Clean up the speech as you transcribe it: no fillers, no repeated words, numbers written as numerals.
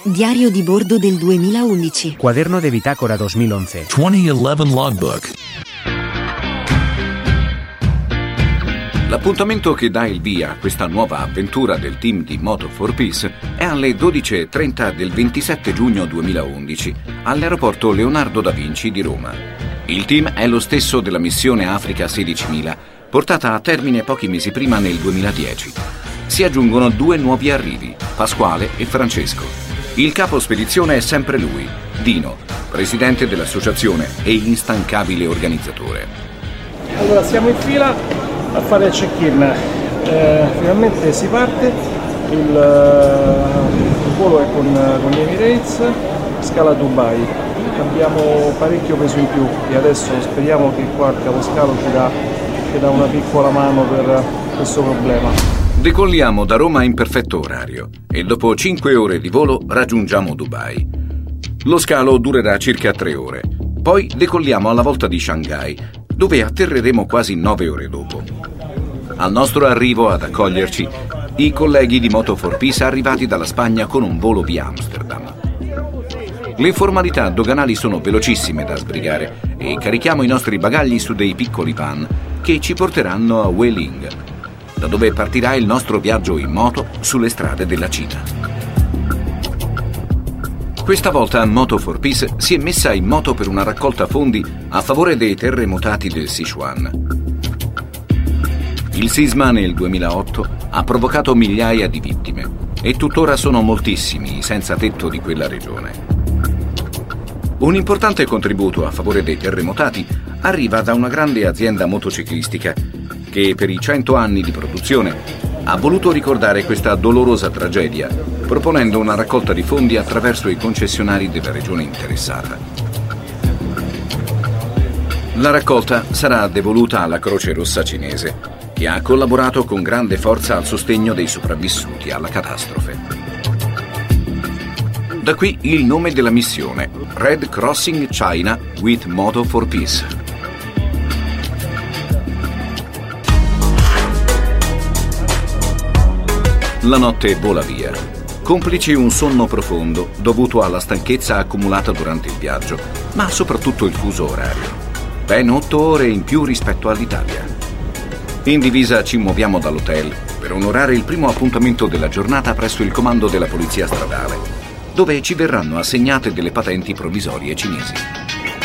Diario di bordo del 2011. Cuaderno de bitácora 2011. 2011 logbook. L'appuntamento che dà il via a questa nuova avventura del team di Moto for Peace è alle 12:30 del 27 giugno 2011 all'aeroporto Leonardo da Vinci di Roma. Il team è lo stesso della missione Africa 16.000, portata a termine pochi mesi prima nel 2010. Si aggiungono 2 nuovi arrivi, Pasquale e Francesco. Il capo spedizione è sempre lui, Dino, presidente dell'associazione e instancabile organizzatore. Allora siamo in fila a fare il check-in, finalmente si parte, il volo è con gli Emirates, scala a Dubai, abbiamo parecchio peso in più e adesso speriamo che qua il caposcalo ci dà una piccola mano per questo problema. Decolliamo da Roma in perfetto orario e dopo 5 ore di volo raggiungiamo Dubai. Lo scalo durerà circa 3 ore, poi decolliamo alla volta di Shanghai, dove atterreremo quasi 9 ore dopo. Al nostro arrivo ad accoglierci, i colleghi di Moto for Peace arrivati dalla Spagna con un volo via Amsterdam. Le formalità doganali sono velocissime da sbrigare e carichiamo i nostri bagagli su dei piccoli van che ci porteranno a Weiling, da dove partirà il nostro viaggio in moto sulle strade della Cina. Questa volta Moto for Peace si è messa in moto per una raccolta fondi a favore dei terremotati del Sichuan. Il sisma nel 2008 ha provocato migliaia di vittime e tuttora sono moltissimi i senza tetto di quella regione. Un importante contributo a favore dei terremotati arriva da una grande azienda motociclistica che per i 100 anni di produzione ha voluto ricordare questa dolorosa tragedia, proponendo una raccolta di fondi attraverso i concessionari della regione interessata. La raccolta sarà devoluta alla Croce Rossa cinese, che ha collaborato con grande forza al sostegno dei sopravvissuti alla catastrofe. Da qui il nome della missione, Red Crossing China with Moto for Peace. La notte vola via, complice un sonno profondo dovuto alla stanchezza accumulata durante il viaggio, ma soprattutto il fuso orario. Ben 8 ore in più rispetto all'Italia. In divisa ci muoviamo dall'hotel per onorare il primo appuntamento della giornata presso il comando della polizia stradale, dove ci verranno assegnate delle patenti provvisorie cinesi.